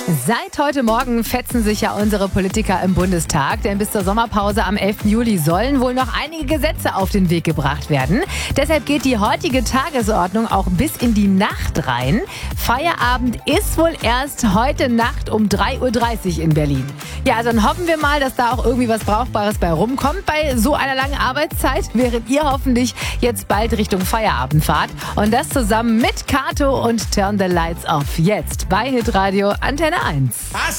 Seit heute Morgen fetzen sich ja unsere Politiker im Bundestag, denn bis zur Sommerpause am 11. Juli sollen wohl noch einige Gesetze auf den Weg gebracht werden. Deshalb geht die heutige Tagesordnung auch bis in die Nacht rein. Feierabend ist wohl erst heute Nacht um 3:30 Uhr in Berlin. Ja, also dann hoffen wir mal, dass da auch irgendwie was Brauchbares bei rumkommt bei so einer langen Arbeitszeit, während ihr hoffentlich jetzt bald Richtung Feierabend fahrt. Und das zusammen mit Kato und Turn the Lights Off. Jetzt bei Hitradio Antenne 1.